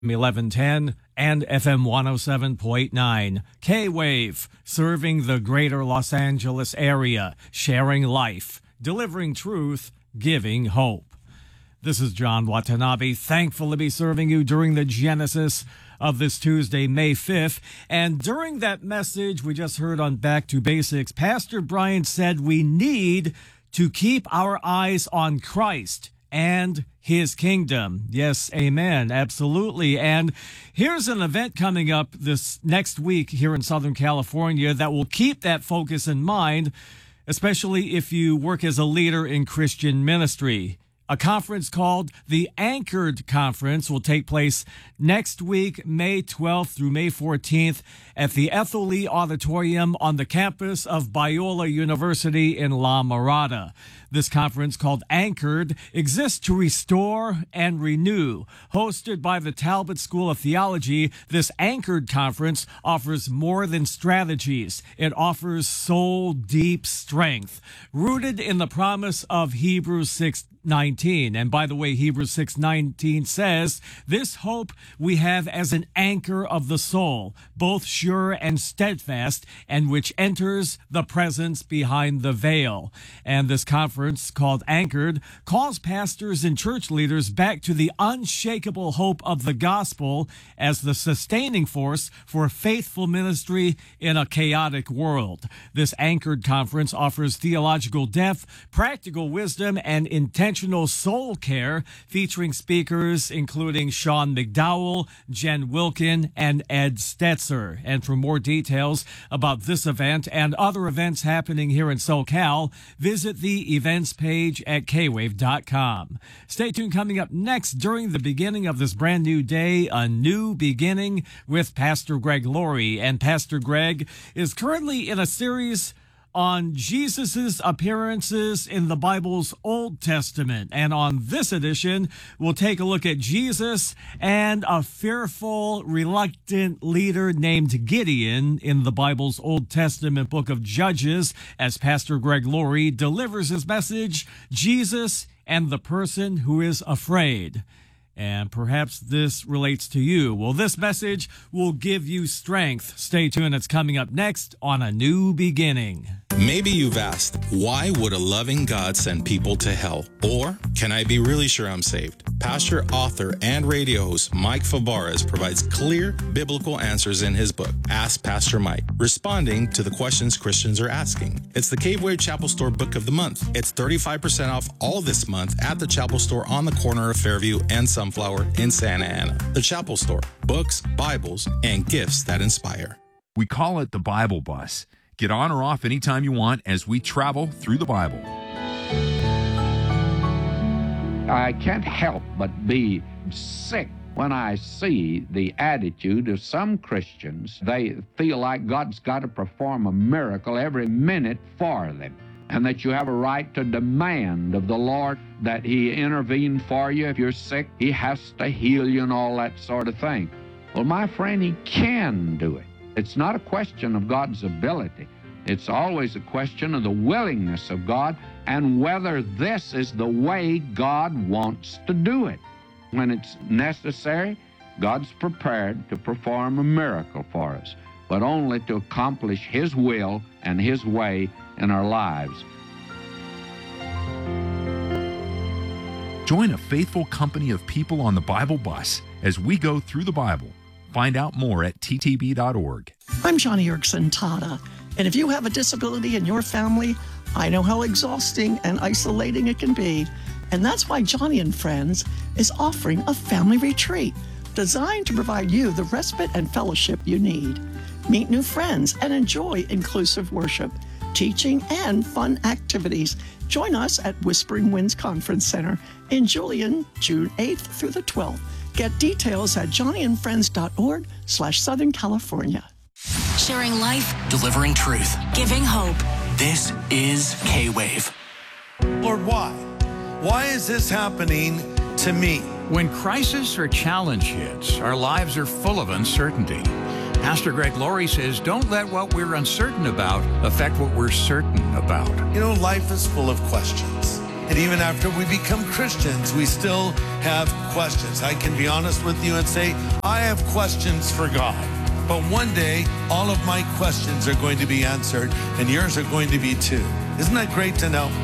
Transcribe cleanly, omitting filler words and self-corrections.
1110 and FM 107.9. K-Wave, serving the greater Los Angeles area, sharing life, delivering truth, giving hope. This is John Watanabe, thankful to be serving you during the Genesis of this Tuesday, May 5th. And during that message we just heard on Back to Basics, Pastor Brian said we need to keep our eyes on Christ and his kingdom. Yes, amen. Absolutely. And here's an event coming up this next week here in Southern California that will keep that focus in mind, especially if you work as a leader in Christian ministry. A conference called the Anchored Conference will take place next week, May 12th through May 14th at the Ethel Lee Auditorium on the campus of Biola University in La Mirada. This conference, called Anchored, exists to restore and renew. Hosted by the Talbot School of Theology, this Anchored Conference offers more than strategies. It offers soul-deep strength, rooted in the promise of Hebrews 6:19. And by the way, Hebrews 6:19 says, "This hope we have as an anchor of the soul, both sure and steadfast, and which enters the presence behind the veil." And this conference, called Anchored, calls pastors and church leaders back to the unshakable hope of the gospel as the sustaining force for faithful ministry in a chaotic world. This Anchored Conference offers theological depth, practical wisdom, and intentional soul care, featuring speakers including Sean McDowell, Jen Wilkin, and Ed Stetzer. And for more details about this event and other events happening here in SoCal, visit the events page at kwave.com. Stay tuned. Coming up next, during the beginning of this brand new day, a new beginning with Pastor Greg Laurie. And Pastor Greg is currently in a series on Jesus's appearances in the Bible's Old Testament. And on this edition, we'll take a look at Jesus and a fearful, reluctant leader named Gideon in the Bible's Old Testament book of Judges, as Pastor Greg Laurie delivers his message, Jesus and the Person Who Is Afraid. And perhaps this relates to you. Well, this message will give you strength. Stay tuned. It's coming up next on A New Beginning. Maybe you've asked, why would a loving God send people to hell? Or, can I be really sure I'm saved? Pastor, author, and radio host Mike Fabarez provides clear biblical answers in his book, Ask Pastor Mike, responding to the questions Christians are asking. It's the K-Wave Chapel Store Book of the Month. It's 35% off all this month at the Chapel Store on the corner of Fairview and Sunflower in Santa Ana. The Chapel Store, books, Bibles, and gifts that inspire. We call it the Bible Bus. Get on or off anytime you want as we travel through the Bible. I can't help but be sick when I see the attitude of some Christians. They feel like God's got to perform a miracle every minute for them, and that you have a right to demand of the Lord that He intervene for you. If you're sick, He has to heal you and all that sort of thing. Well, my friend, He can do it. It's not a question of God's ability. It's always a question of the willingness of God and whether this is the way God wants to do it. When it's necessary, God's prepared to perform a miracle for us, but only to accomplish His will and His way in our lives. Join a faithful company of people on the Bible Bus as we go through the Bible. Find out more at ttb.org. I'm Johnny Erickson Tata, and if you have a disability in your family, I know how exhausting and isolating it can be. And that's why Johnny and Friends is offering a family retreat designed to provide you the respite and fellowship you need. Meet new friends and enjoy inclusive worship, teaching, and fun activities. Join us at Whispering Winds Conference Center in Julian, June 8th through the 12th. Get details at johnnyandfriends.org/Southern California. Sharing life, delivering truth, giving hope. This is K-Wave. Lord, why? Why is this happening to me? When crisis or challenge hits, our lives are full of uncertainty. Pastor Greg Laurie says, don't let what we're uncertain about affect what we're certain about. You know, life is full of questions. And even after we become Christians, we still have questions. I can be honest with you and say, I have questions for God. But one day, all of my questions are going to be answered, and yours are going to be too. Isn't that great to know?